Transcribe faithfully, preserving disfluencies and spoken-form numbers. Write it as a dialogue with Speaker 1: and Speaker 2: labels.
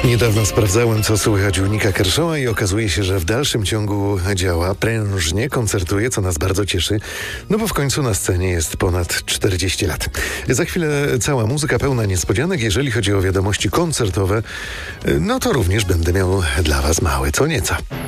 Speaker 1: Niedawno sprawdzałem, co słychać u Nika Kershawa i okazuje się, że w dalszym ciągu działa prężnie, koncertuje, co nas bardzo cieszy, no bo w końcu na scenie jest ponad czterdzieści lat. Za chwilę cała muzyka pełna niespodzianek. Jeżeli chodzi o wiadomości koncertowe, no to również będę miał dla Was małe co nieco.